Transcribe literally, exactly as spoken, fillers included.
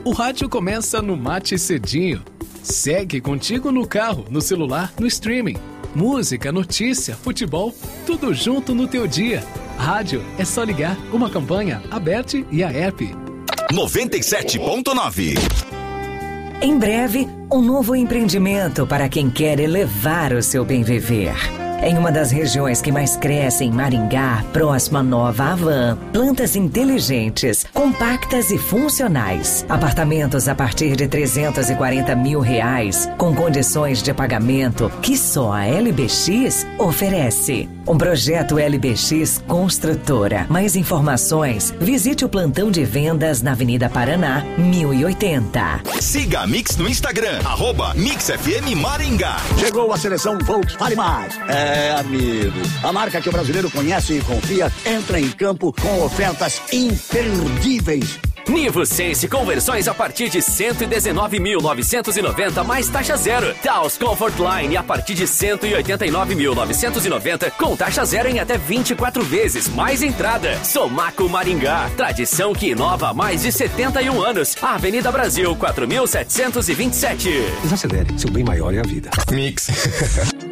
O rádio começa no Mate Cedinho. Segue contigo no carro, no celular, no streaming. Música, notícia, futebol, tudo junto no teu dia. Rádio é só ligar. Uma campanha, a Bert e a app. noventa e sete ponto nove. Em breve, um novo empreendimento para quem quer elevar o seu bem-viver. Em uma das regiões que mais crescem em Maringá, próximo à Nova Havan, plantas inteligentes, compactas e funcionais. Apartamentos a partir de trezentos e quarenta mil reais, com condições de pagamento que só a L B X oferece. Um projeto L B X Construtora. Mais informações, visite o plantão de vendas na Avenida Paraná, mil e oitenta. Siga a Mix no Instagram, arroba Mix F M Maringá. Chegou a seleção Volkswagen Mais. É, amigo, a marca que o brasileiro conhece e confia entra em campo com ofertas imperdíveis. Nivo Sense conversões a partir de cento e dezenove mil novecentos e noventa mais taxa zero. Taos Comfort Line a partir de cento e oitenta e nove mil novecentos e noventa com taxa zero em até vinte e quatro vezes mais entrada. Somaco Maringá, tradição que inova há mais de setenta e um anos. Avenida Brasil quatro mil setecentos e vinte e sete. Desacelere, seu bem maior é a vida. Mix.